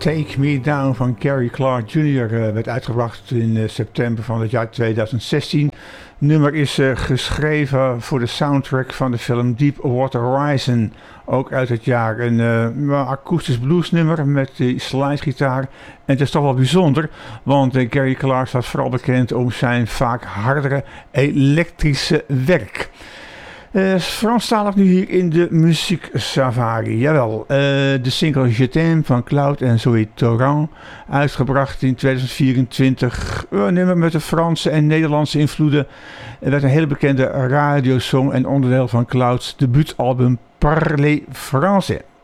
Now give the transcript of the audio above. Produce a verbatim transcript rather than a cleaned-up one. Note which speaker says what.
Speaker 1: Take Me Down van Gary Clark junior Uh, werd uitgebracht in uh, september van het jaar tweeduizend zestien. Het nummer is uh, geschreven voor de soundtrack van de film Deepwater Horizon. Ook uit het jaar. Een uh, akoestisch bluesnummer met die slidegitaar. En het is toch wel bijzonder, want uh, Gary Clark staat vooral bekend om zijn vaak hardere elektrische werk. Uh, Franstalig nu hier in de Muziek Safari. Jawel, uh, de single Je t'aime van Claude en Zoé Torrent, uitgebracht in tweeduizend vierentwintig. Een nummer met de Franse en Nederlandse invloeden. Het werd een hele bekende radiosong en onderdeel van Claude's debuutalbum Parler Français.